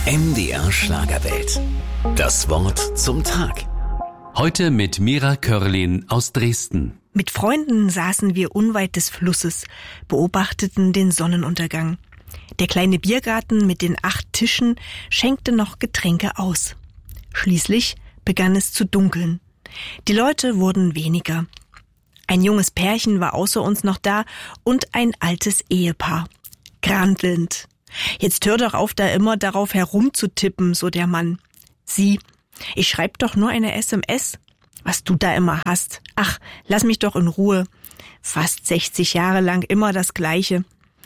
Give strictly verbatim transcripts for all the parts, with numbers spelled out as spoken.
M D R Schlagerwelt. Das Wort zum Tag. Heute mit Mira Körlin aus Dresden. Mit Freunden saßen wir unweit des Flusses, beobachteten den Sonnenuntergang. Der kleine Biergarten mit den acht Tischen schenkte noch Getränke aus. Schließlich begann es zu dunkeln. Die Leute wurden weniger. Ein junges Pärchen war außer uns noch da und ein altes Ehepaar. Grantelnd. »Jetzt hör doch auf, da immer darauf herumzutippen«, so der Mann. »Sie, ich schreib doch nur eine S M S. Was du da immer hast. Ach, lass mich doch in Ruhe. Fast sechzig Jahre lang immer das Gleiche.«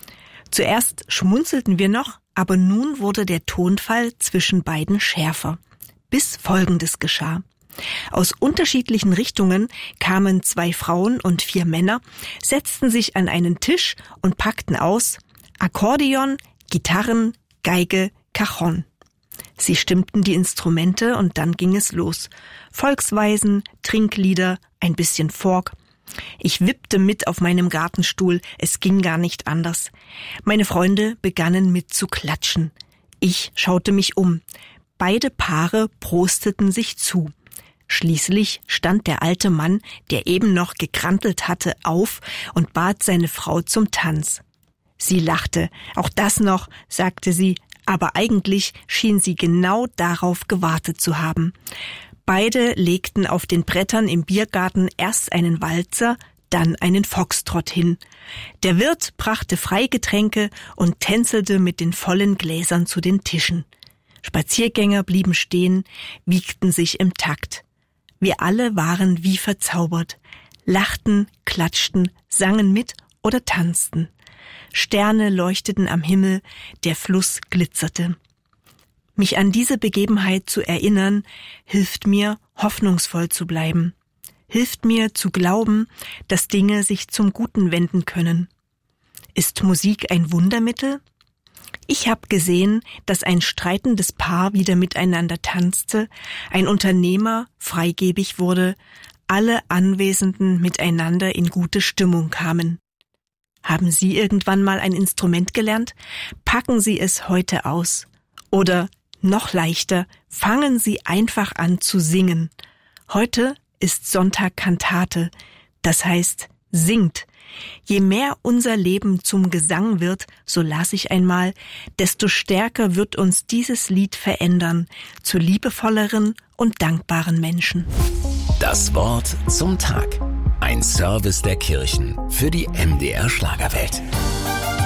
Zuerst schmunzelten wir noch, aber nun wurde der Tonfall zwischen beiden schärfer. Bis Folgendes geschah. Aus unterschiedlichen Richtungen kamen zwei Frauen und vier Männer, setzten sich an einen Tisch und packten aus Akkordeon, Gitarren, Geige, Cajon. Sie stimmten die Instrumente und dann ging es los. Volksweisen, Trinklieder, ein bisschen Folk. Ich wippte mit auf meinem Gartenstuhl, es ging gar nicht anders. Meine Freunde begannen mit zu klatschen. Ich schaute mich um. Beide Paare prosteten sich zu. Schließlich stand der alte Mann, der eben noch gekrantelt hatte, auf und bat seine Frau zum Tanz. Sie lachte. Auch das noch, sagte sie, aber eigentlich schien sie genau darauf gewartet zu haben. Beide legten auf den Brettern im Biergarten erst einen Walzer, dann einen Foxtrott hin. Der Wirt brachte Freigetränke und tänzelte mit den vollen Gläsern zu den Tischen. Spaziergänger blieben stehen, wiegten sich im Takt. Wir alle waren wie verzaubert, lachten, klatschten, sangen mit oder tanzten. Sterne leuchteten am Himmel, der Fluss glitzerte. Mich an diese Begebenheit zu erinnern, hilft mir, hoffnungsvoll zu bleiben. Hilft mir zu glauben, dass Dinge sich zum Guten wenden können. Ist Musik ein Wundermittel? Ich habe gesehen, dass ein streitendes Paar wieder miteinander tanzte, ein Unternehmer freigebig wurde, alle Anwesenden miteinander in gute Stimmung kamen. Haben Sie irgendwann mal ein Instrument gelernt? Packen Sie es heute aus. Oder, noch leichter, fangen Sie einfach an zu singen. Heute ist Sonntag Kantate, das heißt, singt. Je mehr unser Leben zum Gesang wird, so las ich einmal, desto stärker wird uns dieses Lied verändern, zu liebevolleren und dankbaren Menschen. Das Wort zum Tag. Ein Service der Kirchen für die M D R Schlagerwelt.